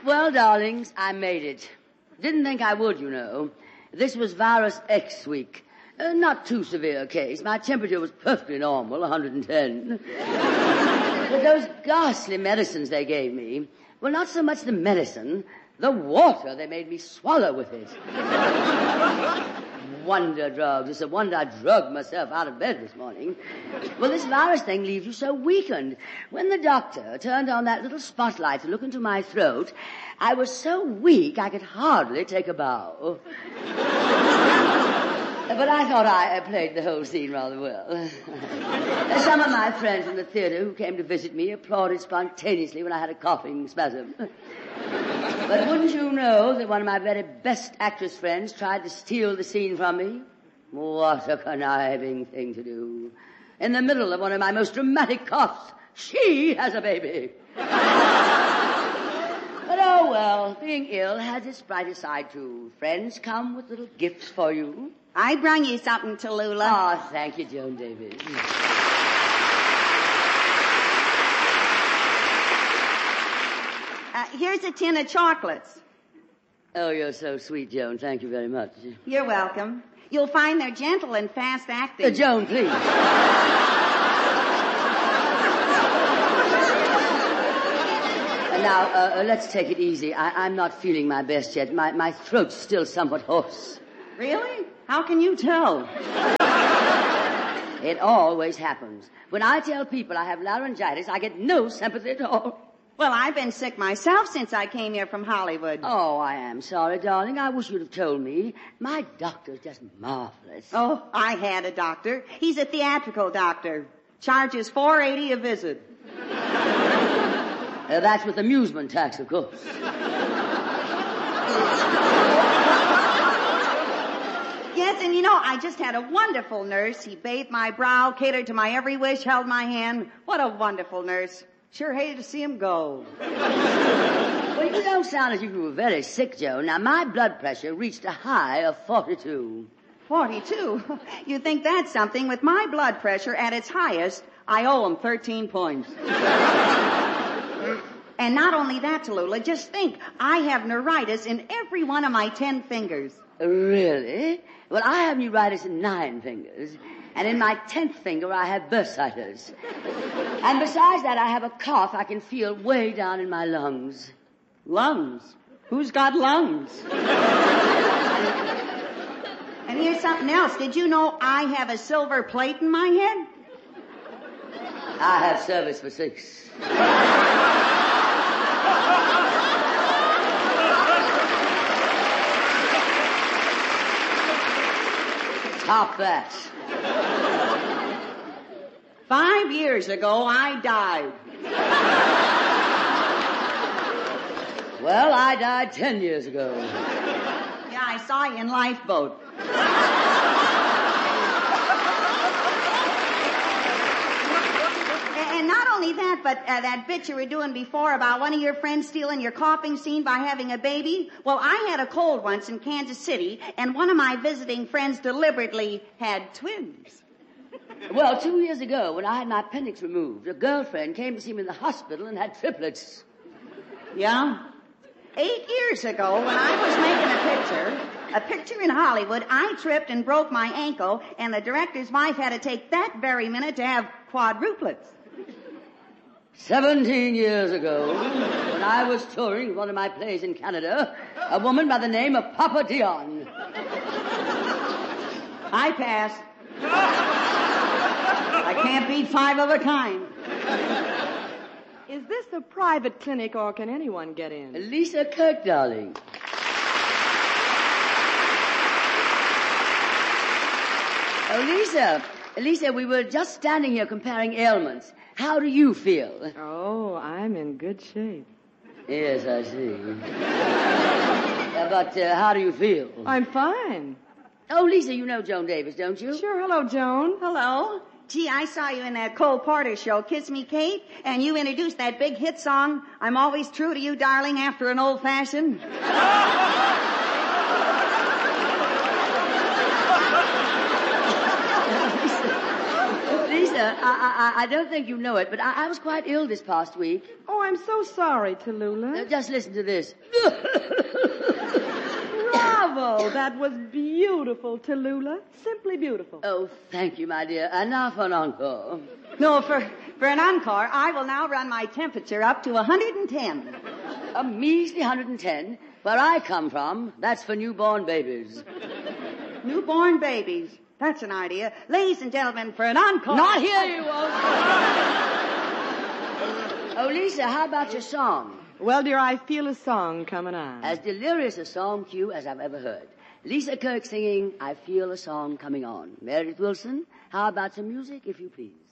Well, darlings, I made it. Didn't think I would, you know. This was virus X week. Not too severe a case. My temperature was perfectly normal, 110. But those ghastly medicines they gave me, well, not so much the medicine, the water they made me swallow with it. Wonder drugs. It's a wonder I drugged myself out of bed this morning. Well, this virus thing leaves you so weakened. When the doctor turned on that little spotlight to look into my throat, I was so weak I could hardly take a bow. But I thought I played the whole scene rather well. Some of my friends from the theater who came to visit me applauded spontaneously when I had a coughing spasm. But wouldn't you know that one of my very best actress friends tried to steal the scene from me? What a conniving thing to do. In the middle of one of my most dramatic coughs, she has a baby. But oh well, being ill has its brighter side too. Friends come with little gifts for you. I brung you something, Tallulah. Oh, thank you, Joan Davis. Here's a tin of chocolates. Oh, you're so sweet, Joan. Thank you very much. You're welcome. You'll find they're gentle and fast-acting. Joan, please. Now, let's take it easy. I'm not feeling my best yet. My throat's still somewhat hoarse. Really? How can you tell? It always happens. When I tell people I have laryngitis, I get no sympathy at all. Well, I've been sick myself since I came here from Hollywood. Oh, I am sorry, darling. I wish you'd have told me. My doctor's just marvelous. Oh, I had a doctor. He's a theatrical doctor. Charges $4.80 a visit. That's with amusement tax, of course. Yes, and you know, I just had a wonderful nurse. He bathed my brow, catered to my every wish, held my hand. What a wonderful nurse. Sure hated to see him go. Well, you don't sound as if you were very sick, Joe. Now, my blood pressure reached a high of 42. 42? You think that's something? With my blood pressure at its highest, I owe him 13 points. And not only that, Tallulah, just think, I have neuritis in every one of my 10 fingers. Really? Well, I have neuritis in 9 fingers. And in my 10th finger, I have bursitis. And besides that, I have a cough I can feel way down in my lungs. Lungs? Who's got lungs? And here's something else. Did you know I have a silver plate in my head? I have service for 6. Top that. 5 years ago, I died. Well, I died 10 years ago. Yeah, I saw you in Lifeboat. And not only that, but that bit you were doing before about one of your friends stealing your coughing scene by having a baby. Well, I had a cold once in Kansas City, and one of my visiting friends deliberately had twins. Well, 2 years ago, when I had my appendix removed, a girlfriend came to see me in the hospital and had triplets. Yeah? 8 years ago, when I was making a picture in Hollywood, I tripped and broke my ankle, and the director's wife had to take that very minute to have quadruplets. 17 years ago, when I was touring one of my plays in Canada, a woman by the name of Papa Dion. I pass. I can't beat 5 of a kind. Is this a private clinic or can anyone get in? Lisa Kirk, darling. Oh, Lisa, we were just standing here comparing ailments. How do you feel? Oh, I'm in good shape. Yes, I see. But how do you feel? I'm fine. Oh, Lisa, you know Joan Davis, don't you? Sure. Hello, Joan. Hello. Gee, I saw you in that Cole Porter show, Kiss Me, Kate, and you introduced that big hit song, I'm Always True to You, Darling, after an old-fashioned. I don't think you know it, but I was quite ill this past week. Oh, I'm so sorry, Tallulah. Just listen to this. Bravo! That was beautiful, Tallulah. Simply beautiful. Oh, thank you, my dear. And now for an encore. No, for an encore, I will now run my temperature up to 110. A measly 110. Where I come from, that's for newborn babies. Newborn babies. That's an idea. Ladies and gentlemen, for an encore. Not here, you won't. Oh, Lisa, how about your song? Well, dear, I feel a song coming on. As delirious a song cue as I've ever heard. Lisa Kirk singing, I Feel a Song Coming On. Meredith Wilson, how about some music, if you please?